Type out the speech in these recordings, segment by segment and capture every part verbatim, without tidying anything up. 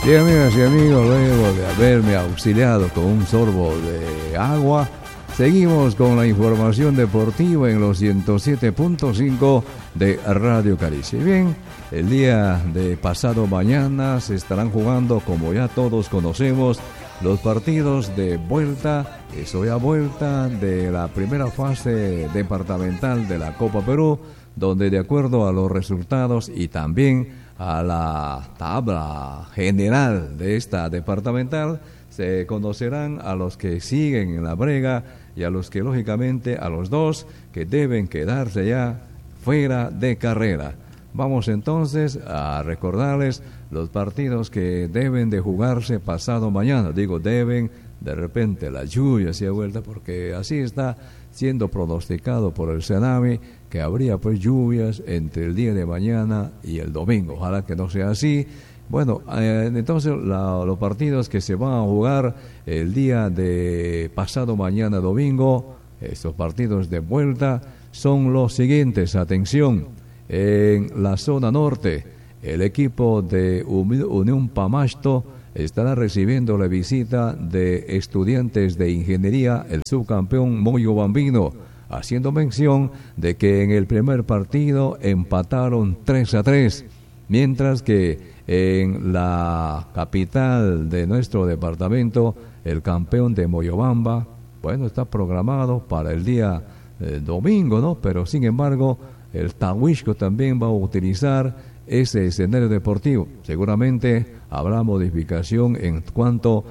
Sí, amigas y amigos, luego de haberme auxiliado con un sorbo de agua, seguimos con la información deportiva en los ciento siete punto cinco de Radio Caricia. Bien, el día de pasado mañana se estarán jugando, como ya todos conocemos, los partidos de vuelta, eso ya vuelta de la primera fase departamental de la Copa Perú, donde de acuerdo a los resultados y también a la tabla general de esta departamental, se conocerán a los que siguen en la brega y a los que lógicamente a los dos que deben quedarse ya fuera de carrera. Vamos entonces a recordarles los partidos que deben de jugarse pasado mañana. Digo deben, de repente la lluvia se ha vuelto porque así está siendo pronosticado por el Senami que habría pues lluvias entre el día de mañana y el domingo. Ojalá que no sea así. Bueno, eh, entonces la, los partidos que se van a jugar el día de pasado mañana domingo, estos partidos de vuelta son los siguientes. Atención, en la zona norte, el equipo de Unión Pamasto estará recibiendo la visita de Estudiantes de Ingeniería, el subcampeón Moyobambino, haciendo mención de que en el primer partido empataron tres a tres, mientras que en la capital de nuestro departamento, el campeón de Moyobamba, bueno, está programado para el día eh, domingo, ¿no? Pero sin embargo, el Tahuishco también va a utilizar ese escenario deportivo. Seguramente habrá modificación en cuanto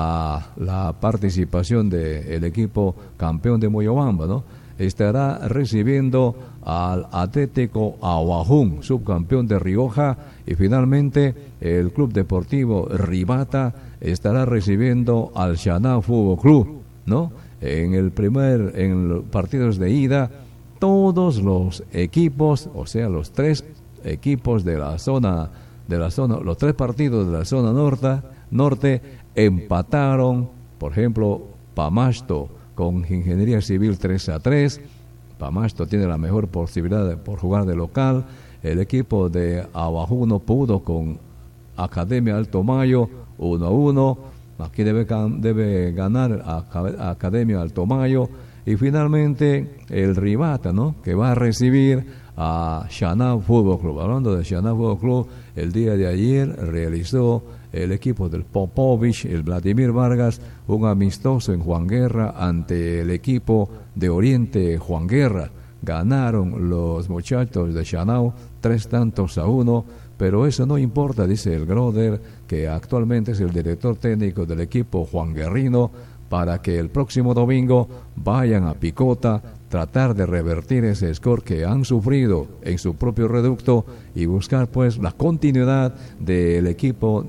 a la participación del equipo campeón de Moyobamba, ¿no? Estará recibiendo al Atlético Aguajún, subcampeón de Rioja, y finalmente el Club Deportivo Ribata estará recibiendo al Xaná Fútbol Club, ¿no? En el primer, en los partidos de ida, todos los equipos, o sea, los tres equipos de la zona, de la zona, los tres partidos de la zona norte, norte empataron. Por ejemplo, Pamasto con Ingeniería Civil tres a tres. Pamasto tiene la mejor posibilidad de, por jugar de local. El equipo de Abajú no pudo con Academia Alto Mayo uno a uno. Aquí debe, debe ganar a Academia Alto Mayo. Y finalmente el Ribata, ¿no?, que va a recibir a Xaná Fútbol Club. Hablando de Xaná Fútbol Club, el día de ayer realizó el equipo del Popovich, el Vladimir Vargas, un amistoso en Juan Guerra ante el equipo de Oriente Juan Guerra. Ganaron los muchachos de Xanao tres tantos a uno, pero eso no importa, dice el Groder, que actualmente es el director técnico del equipo juanguerrino, para que el próximo domingo vayan a Picota, tratar de revertir ese score que han sufrido en su propio reducto y buscar pues la continuidad del equipo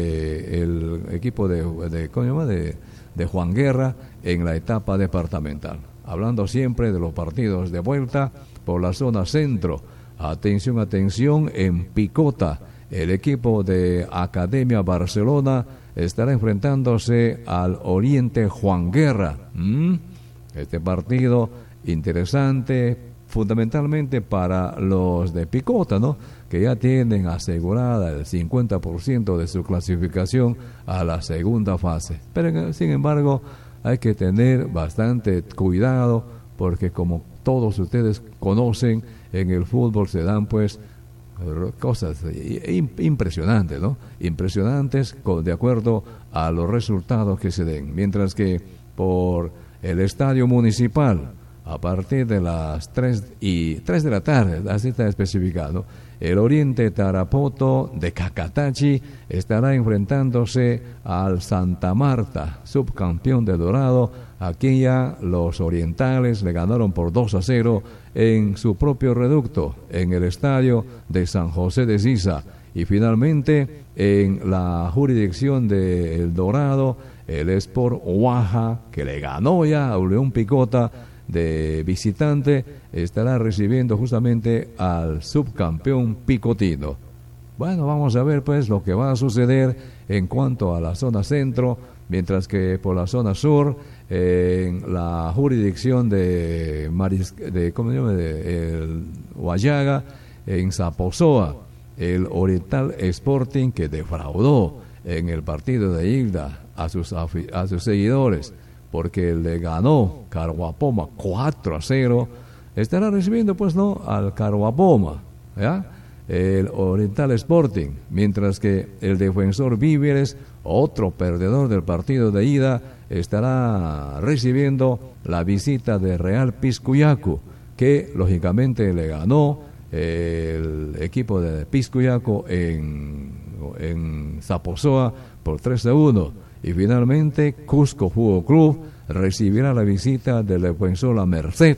de el equipo de de, ¿cómo de, de Juan Guerra en la etapa departamental. Hablando siempre de los partidos de vuelta por la zona centro. Atención, atención, en Picota, el equipo de Academia Barcelona estará enfrentándose al Oriente Juan Guerra. ¿Mm? Este partido interesante, fundamentalmente para los de Picota, ¿no?, que ya tienen asegurada el cincuenta por ciento de su clasificación a la segunda fase. Pero, sin embargo, hay que tener bastante cuidado porque, como todos ustedes conocen, en el fútbol se dan, pues, cosas impresionantes, ¿no? Impresionantes de acuerdo a los resultados que se den. Mientras que por el estadio municipal, a partir de las tres y tres de la tarde, así está especificado, el Oriente Tarapoto de Cacatachi estará enfrentándose al Santa Marta, subcampeón de Dorado. Aquí ya los orientales le ganaron por dos a cero en su propio reducto, en el estadio de San José de Sisa. Y finalmente, en la jurisdicción de El Dorado, el Sport Oaxaca, que le ganó ya a León Picota de visitante, estará recibiendo justamente al subcampeón picotino. Bueno, vamos a ver pues lo que va a suceder en cuanto a la zona centro, mientras que por la zona sur, eh, en la jurisdicción de, Maris, de, ¿cómo se llama?, de el Guayaga, en Zapozoa, el Oriental Sporting, que defraudó en el partido de ida a sus, a sus seguidores, porque le ganó Caruapoma cuatro a cero, estará recibiendo pues no al Caruapoma, ¿ya? El Oriental Sporting, mientras que el Defensor Víveres, otro perdedor del partido de ida, estará recibiendo la visita de Real Piscuyacu, que lógicamente le ganó el equipo de Piscuyacu en, en Zaposoa por tres a uno. Y finalmente Cusco Fútbol Club recibirá la visita del Defensor La Merced.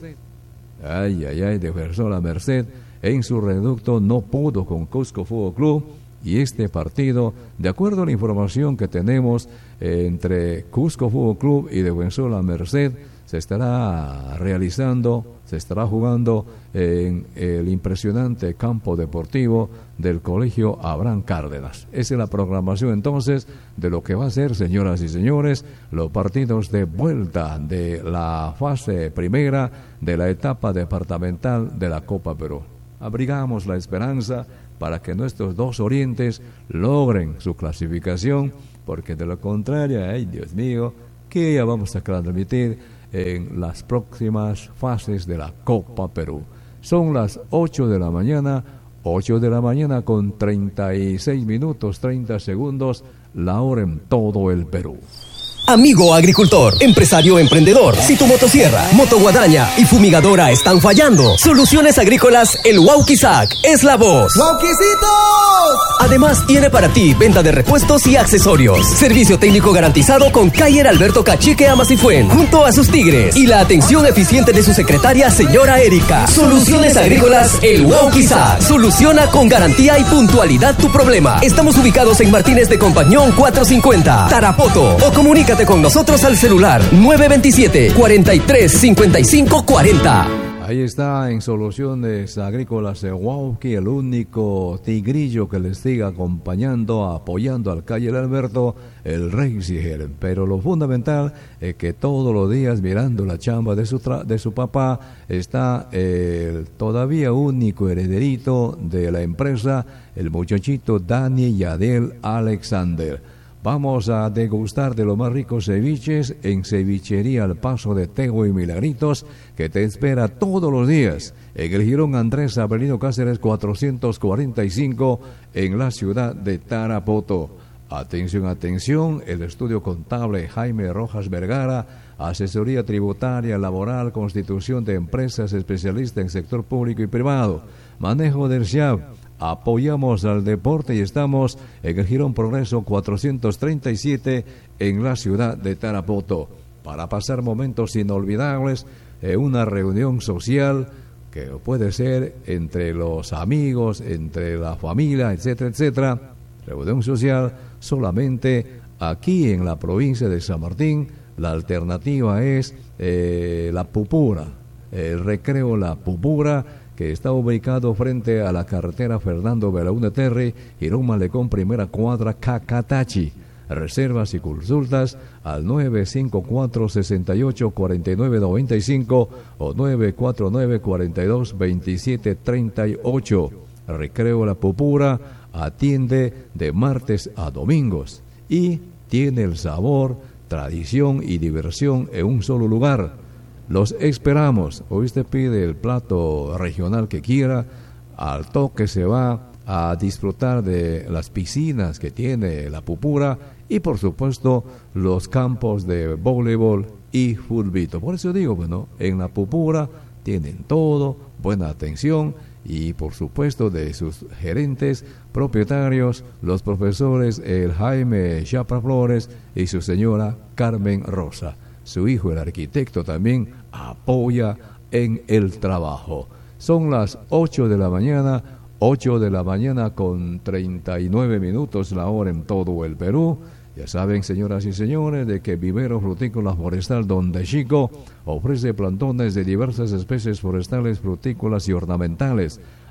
Ay, ay, ay, Defensor La Merced en su reducto no pudo con Cusco Fútbol Club, y este partido, de acuerdo a la información que tenemos eh, entre Cusco Fútbol Club y Defensor La Merced, se estará realizando, se estará jugando en el impresionante campo deportivo del Colegio Abraham Cárdenas. Esa es la programación entonces de lo que va a ser, señoras y señores, los partidos de vuelta de la fase primera de la etapa departamental de la Copa Perú. Abrigamos la esperanza para que nuestros dos orientes logren su clasificación, porque de lo contrario, ay Dios mío, ¿qué ya vamos a transmitir en las próximas fases de la Copa Perú? Son las ocho de la mañana, ocho de la mañana con treinta y seis minutos, treinta segundos, la hora en todo el Perú. Amigo agricultor, empresario emprendedor, si tu motosierra, motoguadaña y fumigadora están fallando, Soluciones Agrícolas El Wauquizac es la voz. ¡Wauquicitos! Además tiene para ti venta de repuestos y accesorios, servicio técnico garantizado con Cayer Alberto Cachique Amasifuen, junto a sus tigres, y la atención eficiente de su secretaria señora Erika. Soluciones Agrícolas El Wauquizac soluciona con garantía y puntualidad tu problema. Estamos ubicados en Martínez de Compañón cuatrocientos cincuenta, Tarapoto, o comunica con nosotros al celular nueve dos siete, cuarenta y tres, cincuenta y cinco cuarenta. Ahí está en Soluciones Agrícolas El Wauqui, el único tigrillo que les siga acompañando, apoyando al Cayer Alberto, el Rey Siger. Pero lo fundamental es que todos los días, mirando la chamba de su, tra- de su papá, está el todavía único herederito de la empresa, el muchachito Dani Yadel Alexander. Vamos a degustar de los más ricos ceviches en Cevichería Al Paso de Tego y Milagritos, que te espera todos los días en el Jirón Andrés Avelino Cáceres cuatrocientos cuarenta y cinco en la ciudad de Tarapoto. Atención, atención, el estudio contable Jaime Rojas Vergara, asesoría tributaria, laboral, constitución de empresas, especialista en sector público y privado, manejo del S I A B. Apoyamos al deporte y estamos en el Jirón Progreso cuatrocientos treinta y siete en la ciudad de Tarapoto, para pasar momentos inolvidables, en una reunión social que puede ser entre los amigos, entre la familia, etcétera, etcétera. Reunión social solamente aquí en la provincia de San Martín. La alternativa es eh, la Pupura, el recreo La Pupura, que está ubicado frente a la carretera Fernando Belaúnde Terry, Jirón Malecón, primera cuadra, Cacatachi. Reservas y consultas al nueve cinco cuatro, seis ocho, cuatro nueve nueve cinco o nueve cuatro nueve, cuatro dos, dos siete tres ocho. Recreo La Pupura atiende de martes a domingos y tiene el sabor, tradición y diversión en un solo lugar. Los esperamos. Hoy usted pide el plato regional que quiera, al toque se va a disfrutar de las piscinas que tiene La Pupura y por supuesto los campos de voleibol y fulbito. Por eso digo, bueno, en La Pupura tienen todo, buena atención y por supuesto de sus gerentes, propietarios, los profesores, el Jaime Chapa Flores y su señora Carmen Rosa. Su hijo, el arquitecto, también apoya en el trabajo. Son las ocho de la mañana, ocho de la mañana con treinta y nueve minutos, la hora en todo el Perú. Ya saben, señoras y señores, de que Vivero Frutícola Forestal Donde Chico ofrece plantones de diversas especies forestales, frutícolas y ornamentales.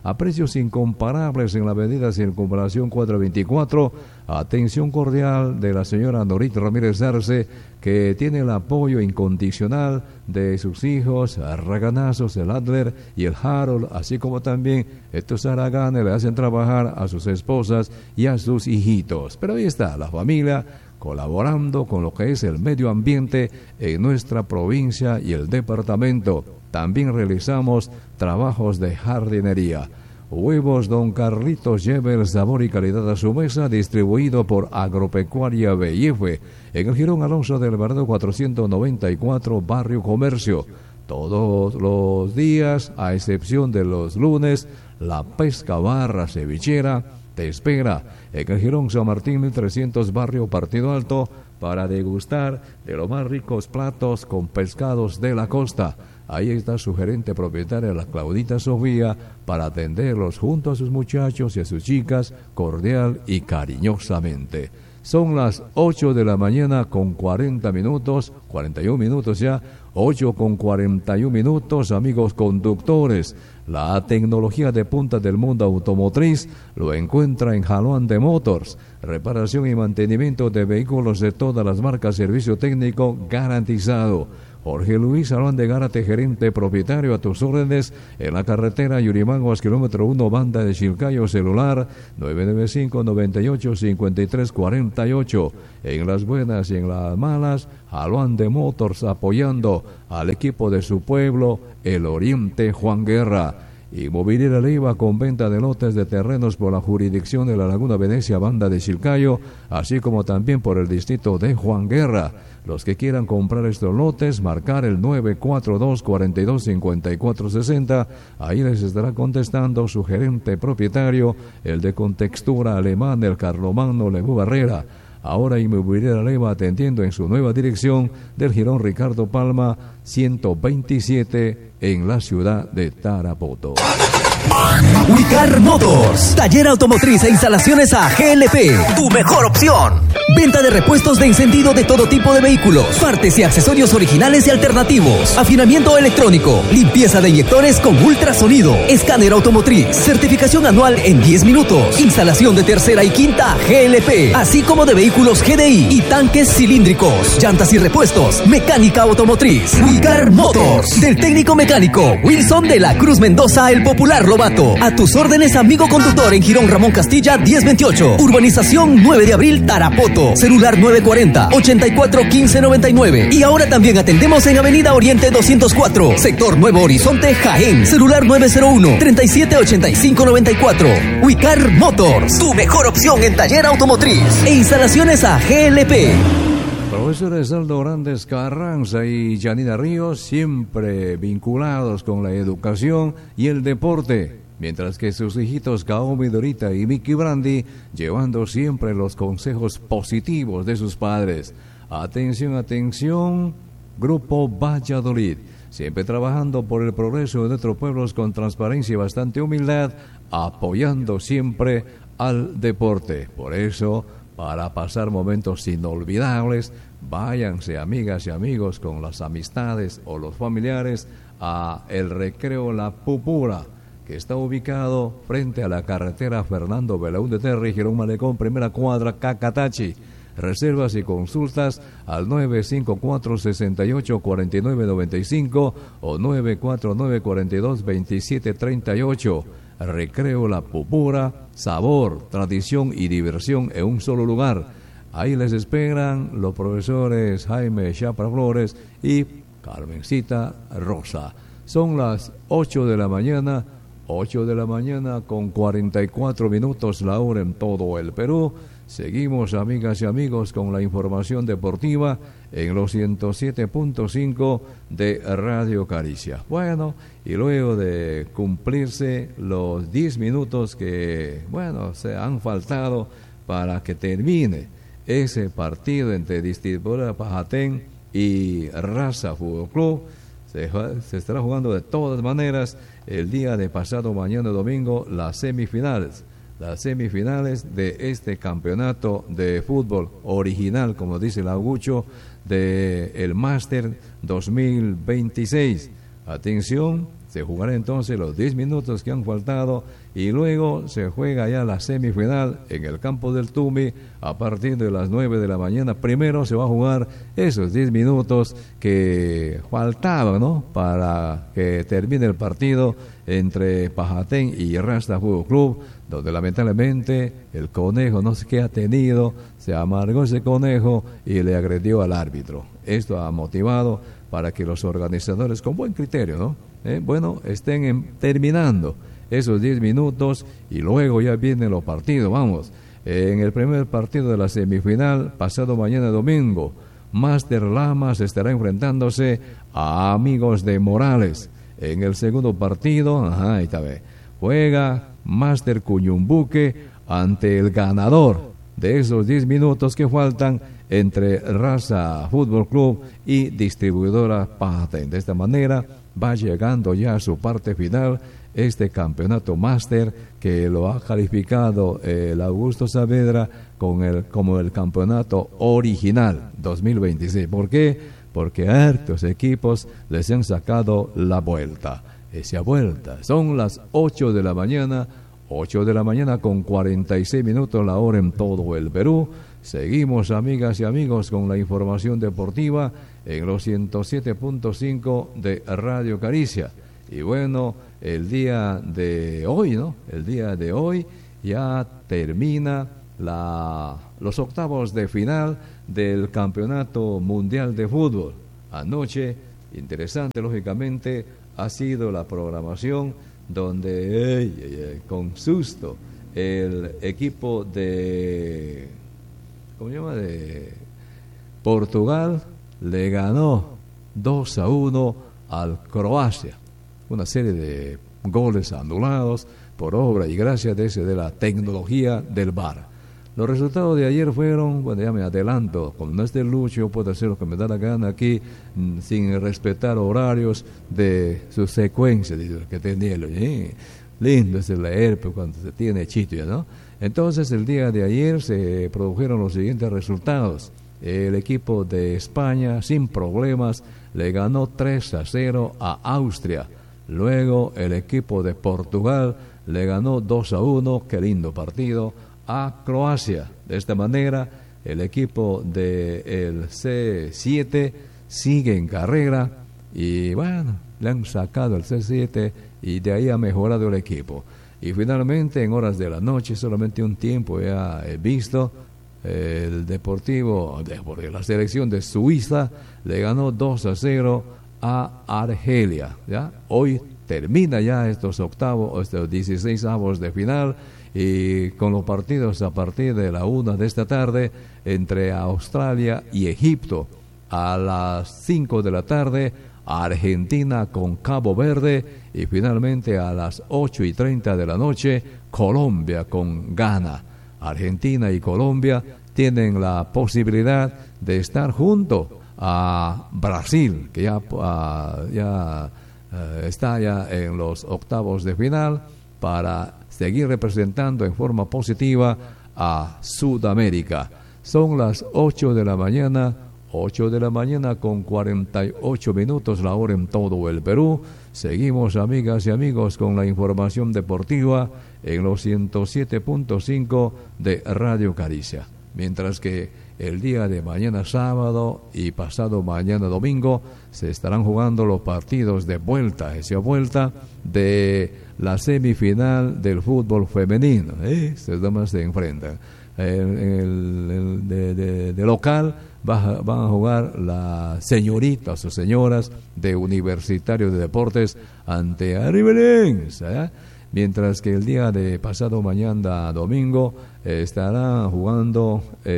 a precios incomparables en la avenida Circunvalación cuatrocientos veinticuatro. Atención cordial de la señora Norit Ramírez Arce, que tiene el apoyo incondicional de sus hijos, Raganazos, el Adler y el Harold, así como también estos haraganes le hacen trabajar a sus esposas y a sus hijitos. Pero ahí está la familia colaborando con lo que es el medio ambiente en nuestra provincia y el departamento. También realizamos trabajos de jardinería. Huevos Don Carlitos lleve el sabor y calidad a su mesa, distribuido por Agropecuaria B I F en el Jirón Alonso del Alvarado cuatrocientos noventa y cuatro, Barrio Comercio. Todos los días, a excepción de los lunes, la pesca barra cevichera te espera en el Jirón San Martín mil trescientos, Barrio Partido Alto, para degustar de los más ricos platos con pescados de la costa. Ahí está su gerente propietaria, la Claudita Sofía, para atenderlos junto a sus muchachos y a sus chicas, cordial y cariñosamente. Son las ocho de la mañana con cuarenta minutos, cuarenta y un minutos ya, ocho con cuarenta y un minutos, amigos conductores. La tecnología de punta del mundo automotriz lo encuentra en Jalón de Motors. Reparación y mantenimiento de vehículos de todas las marcas, servicio técnico garantizado. Jorge Luis Salón de Gárate, gerente propietario, a tus órdenes en la carretera Yurimanguas, kilómetro uno, Banda de Chilcayo, celular nueve nueve cinco, nueve ocho, cinco tres cuatro ocho. En las buenas y en las malas, Jalón de Motors, apoyando al equipo de su pueblo, el Oriente Juan Guerra. Inmobiliaria Leiva, con venta de lotes de terrenos por la jurisdicción de la Laguna Venecia, Banda de Chilcayo, así como también por el distrito de Juan Guerra. Los que quieran comprar estos lotes, marcar el nueve cuatro dos, cuatro dos, cinco cuatro seis cero. Ahí les estará contestando su gerente propietario, el de contextura alemán, el Carlomagno Lebu Barrera. Ahora Inmobiliaria Leiva, atendiendo en su nueva dirección del Jirón Ricardo Palma ciento veintisiete en la ciudad de Tarapoto. Wicar Motors, taller automotriz e instalaciones a G L P, tu mejor opción. Venta de repuestos de encendido de todo tipo de vehículos, partes y accesorios originales y alternativos, afinamiento electrónico, limpieza de inyectores con ultrasonido, escáner automotriz, certificación anual en diez minutos, instalación de tercera y quinta G L P, así como de vehículos G D I y tanques cilíndricos, llantas y repuestos, mecánica automotriz. Wicar Motors, del técnico mecánico Wilson de la Cruz Mendoza, el popular Lobato. A tus órdenes, amigo conductor, en Jirón Ramón Castilla diez veintiocho, Urbanización nueve de abril, Tarapoto. Celular nueve cuarenta, ochenta y cuatro, quince noventa y nueve. Y ahora también atendemos en Avenida Oriente doscientos cuatro, Sector Nuevo Horizonte, Jaén. Celular nueve cero uno, treinta y siete, ochenta y cinco noventa y cuatro. Wicar Motors, tu mejor opción en taller automotriz e instalaciones a G L P. Profesores Aldo Grandes Carranza y Janina Ríos, siempre vinculados con la educación y el deporte, mientras que sus hijitos Kaomi, Dorita y Mickey Brandy, llevando siempre los consejos positivos de sus padres. Atención, atención, Grupo Valladolid, siempre trabajando por el progreso de nuestros pueblos con transparencia y bastante humildad, apoyando siempre al deporte. Por eso, para pasar momentos inolvidables, váyanse, amigas y amigos, con las amistades o los familiares a el Recreo La Pupura, que está ubicado frente a la carretera Fernando Belaúnde Terry, Jirón Malecón, primera cuadra, Cacatachi. Reservas y consultas al nueve cinco cuatro, seis ocho, cuatro nueve nueve cinco o nueve cuatro nueve, cuatro dos, dos siete tres ocho. Recreo La Pupura, sabor, tradición y diversión en un solo lugar. Ahí les esperan los profesores Jaime Chapra Flores y Carmencita Rosa. Son las ocho de la mañana, ocho de la mañana con cuarenta y cuatro minutos la hora en todo el Perú. Seguimos, amigas y amigos, con la información deportiva en los ciento siete punto cinco de Radio Caricia. Bueno, y luego de cumplirse los diez minutos que, bueno, se han faltado para que termine ese partido entre Distribuidora Pajatén y Raza Fútbol Club, se, se estará jugando de todas maneras el día de pasado mañana domingo las semifinales. Las semifinales de este campeonato de fútbol original, como dice el Augucho, de el Máster dos mil veintiséis. Atención, Se jugará entonces los diez minutos que han faltado y luego se juega ya la semifinal en el campo del Tumi a partir de las nueve de la mañana. Primero se va a jugar esos diez minutos que faltaban, ¿no?, para que termine el partido entre Pajatén y Rasta Fútbol Club, donde lamentablemente el conejo no sé qué ha tenido, se amargó ese conejo y le agredió al árbitro. Esto ha motivado para que los organizadores, con buen criterio, ¿no?, Eh, bueno, estén en, terminando esos diez minutos y luego ya vienen los partidos. Vamos, eh, en el primer partido de la semifinal, pasado mañana domingo, Master Lamas estará enfrentándose a Amigos de Morales. En el segundo partido, ajá, ahí está, ve, juega Master Cuñumbuque ante el ganador de esos diez minutos que faltan entre Raza Fútbol Club y Distribuidora Pajatén. De esta manera va llegando ya a su parte final este campeonato máster que lo ha calificado eh, el Augusto Saavedra con el, como el campeonato original dos mil veintiséis. ¿Por qué? Porque a hartos equipos les han sacado la vuelta. Esa vuelta son las ocho de la mañana, ocho de la mañana con cuarenta y seis minutos la hora en todo el Perú. Seguimos, amigas y amigos, con la información deportiva en los ciento siete punto cinco de Radio Caricia. Y bueno, el día de hoy, ¿no? El día de hoy ya termina la, los octavos de final del Campeonato Mundial de Fútbol. Anoche, interesante, lógicamente, ha sido la programación donde, ey, ey, ey, con susto, el equipo de, ¿cómo se llama?, de Portugal le ganó dos a uno al Croacia. Una serie de goles anulados por obra y gracia de, ese, de la tecnología del V A R. Los resultados de ayer fueron, bueno, ya me adelanto, como no es de Lucho, puedo hacer lo que me da la gana aquí, mm, sin respetar horarios de su secuencia, que tenía. ¿eh? Lindo es el leer cuando se tiene chitio, ¿no? Entonces, el día de ayer se produjeron los siguientes resultados. El equipo de España, sin problemas, le ganó tres a cero a Austria. Luego, el equipo de Portugal le ganó dos a uno, qué lindo partido, a Croacia. De esta manera, el equipo del C siete sigue en carrera y, bueno, le han sacado el C siete y de ahí ha mejorado el equipo. Y finalmente, en horas de la noche, solamente un tiempo ya he visto, el Deportivo, de la selección de Suiza, le ganó dos a cero a Argelia. ¿Ya? Hoy termina ya estos octavos, estos dieciséis avos de final, y con los partidos a partir de la una de esta tarde entre Australia y Egipto. A las cinco de la tarde, Argentina con Cabo Verde, y finalmente a las ocho y treinta de la noche, Colombia con Ghana. Argentina y Colombia tienen la posibilidad de estar junto a Brasil, que ya, uh, ya uh, está ya en los octavos de final, para seguir representando en forma positiva a Sudamérica. Son las ocho de la mañana, ocho de la mañana con cuarenta y ocho minutos la hora en todo el Perú. Seguimos, amigas y amigos, con la información deportiva en los ciento siete punto cinco de Radio Caricia. Mientras que el día de mañana sábado y pasado mañana domingo se estarán jugando los partidos de vuelta, esa vuelta de la semifinal del fútbol femenino. ¿eh? Estos dos se enfrentan. El, el, el de, de, de local va, van a jugar las señoritas o señoras de Universitario de Deportes ante Arriberense, ¿eh? Mientras que el día de pasado mañana domingo eh, estará jugando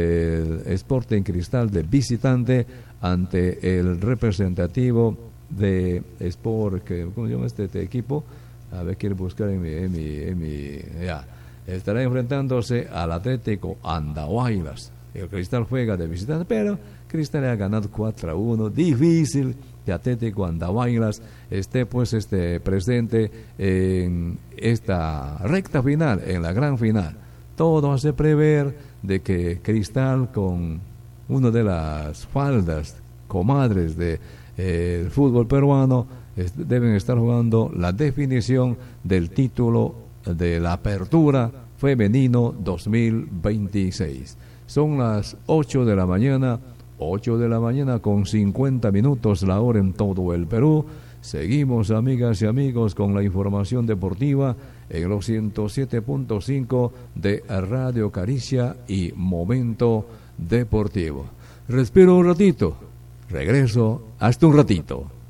el Sporting Cristal de visitante ante el representativo de Sport, que, ¿cómo se llama este, este equipo? A ver, quiero buscar en mi, en mi, en mi ya. Estará enfrentándose al Atlético Andahuaylas. El Cristal juega de visitante, pero Cristal ha ganado cuatro a uno. Difícil que Atlético Andahuaylas esté pues este presente en esta recta final, en la gran final. Todo hace prever de que Cristal, con una de las faldas comadres del eh, fútbol peruano, deben estar jugando la definición del título de la Apertura Femenino dos mil veintiséis. Son las ocho de la mañana, ocho de la mañana con cincuenta minutos la hora en todo el Perú. Seguimos, amigas y amigos, con la información deportiva en los ciento siete punto cinco de Radio Caricia y Momento Deportivo. Respiro un ratito, regreso hasta un ratito.